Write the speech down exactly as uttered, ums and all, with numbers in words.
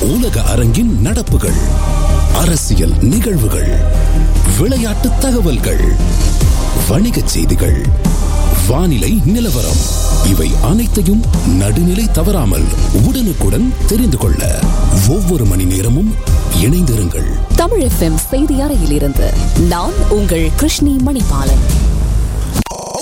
உலக அரங்கின் நடப்புகள், அரசியல் நிகழ்வுகள், விளையாட்டு தகவல்கள், வணிகச் செய்திகள், வானிலை நிலவரம், இவை அனைத்தையும் நடுநிலை தவறாமல் உடனுக்குடன் தெரிந்து கொள்ள ஒவ்வொரு மணி நேரமும் இணைந்திருங்கள். தமிழ் எஃப்எம் செய்தி அறையிலிருந்து நான் உங்கள் கிருஷ்ணி மணிபாலன்.